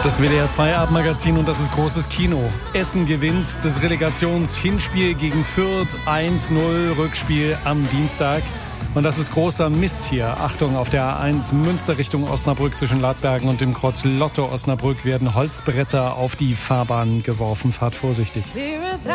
Das WDR 2 Abendmagazin und das ist großes Kino. Essen gewinnt das Relegationshinspiel gegen Fürth 1-0, Rückspiel am Dienstag. Und das ist großer Mist hier. Achtung, auf der A1 Münster Richtung Osnabrück zwischen Ladbergen und dem Kreuz Lotto Osnabrück werden Holzbretter auf die Fahrbahn geworfen. Fahrt vorsichtig.